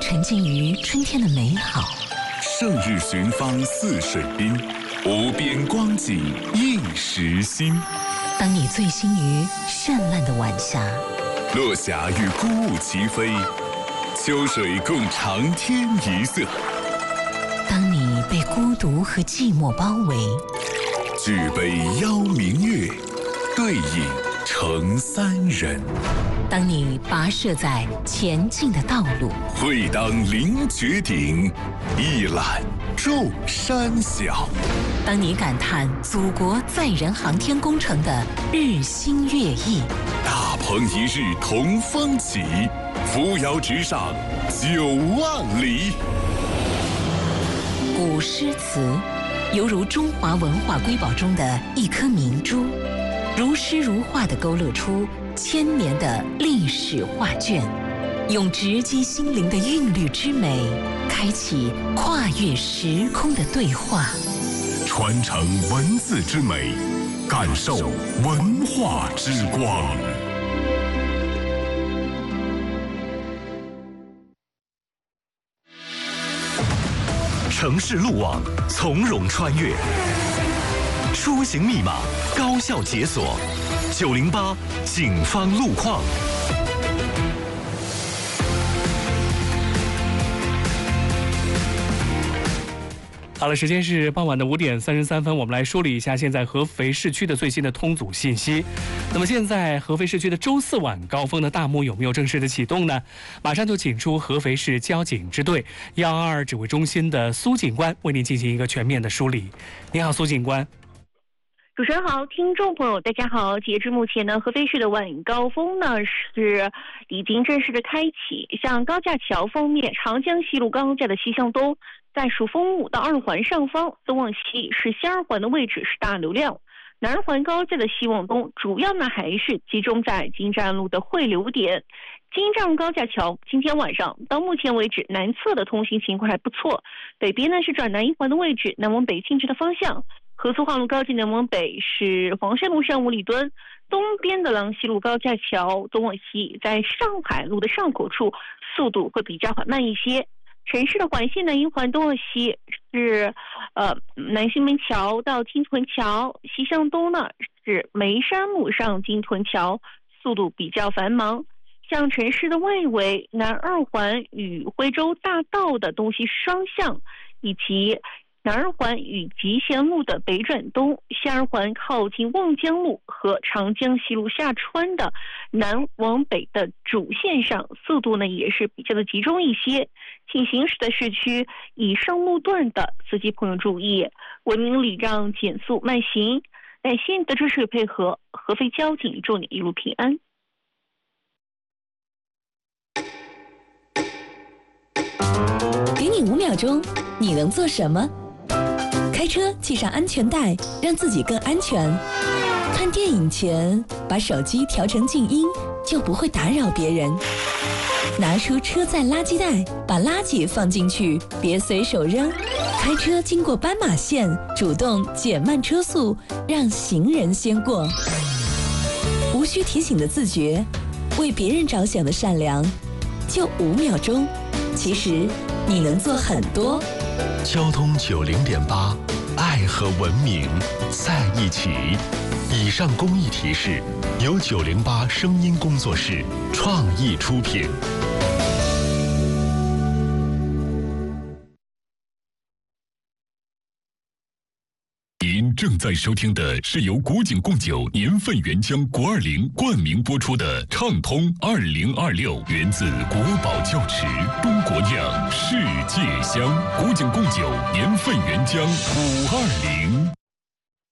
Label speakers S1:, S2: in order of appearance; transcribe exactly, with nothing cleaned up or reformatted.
S1: 沉浸于春天的美好。
S2: 胜日寻芳泗水滨，无边光景映时新。
S1: 当你醉心于绚烂的晚霞，
S2: 落霞与孤鹜齐飞，秋水共长天一色。
S1: 当你被孤独和寂寞包围，
S2: 举杯邀明月，对影成三人。
S1: 当你跋涉在前进的道路，
S2: 会当凌绝顶，一览众山小。
S1: 当你感叹祖国载人航天工程的日新月异，
S2: 大鹏一日同风起，扶摇直上九万里。
S1: 古诗词犹如中华文化瑰宝中的一颗明珠，如诗如画地勾勒出千年的历史画卷，用直击心灵的韵律之美，开启跨越时空的对话，
S3: 传承文字之美，感受文化之光。城市路网从容穿越，出行密码高效解锁。九零八警方路况。
S4: 好了，时间是傍晚的五点三十三分，我们来梳理一下现在合肥市区的最新的通阻信息。那么现在合肥市区的周四晚高峰的大幕有没有正式的启动呢？马上就请出合肥市交警支队幺二二指挥中心的苏警官为您进行一个全面的梳理。你好，苏警官。
S5: 主持人好，听众朋友大家好。截至目前呢，合肥市的晚高峰呢是已经正式的开启。像高架桥方面，长江西路高架的西向东，在蜀沣路到二环上方东往西是西二环的位置是大流量。南二环高架的西往东，主要呢还是集中在金站路的汇流点。金站高架桥今天晚上到目前为止，南侧的通行情况还不错。北边呢是转南一环的位置，南往北进去的方向。合作化路高架南往北是黄山路上五里墩，东边的郎溪路高架桥东往西在上海路的上口处，速度会比较缓慢一些。城市的环线南一环东往西是呃南新门桥到金屯桥，西向东呢是眉山路上金屯桥，速度比较繁忙。像城市的外围南二环与徽州大道的东西双向，以及南二环与集贤路的北转东，西二环靠近望江路和长江西路下穿的南往北的主线上，速度呢也是比较的集中一些。请行驶的市区以上路段的司机朋友注意，文明礼让，减速慢行。感谢你的支持与配合，合肥交警祝你一路平安。
S6: 给你五秒钟，你能做什么？开车系上安全带，让自己更安全。看电影前，把手机调成静音，就不会打扰别人。拿出车载垃圾袋，把垃圾放进去，别随手扔。开车经过斑马线，主动减慢车速，让行人先过。无需提醒的自觉，为别人着想的善良，就五秒钟，其实你能做很多。
S3: 交通九零点八，爱和文明在一起。以上公益提示由九零八声音工作室创意出品。您正在收听的是由古井贡酒年份原浆国二零冠名播出的畅通二零二六，源自国宝窖池，中国酿，世界香。古井贡酒年份原浆五二零。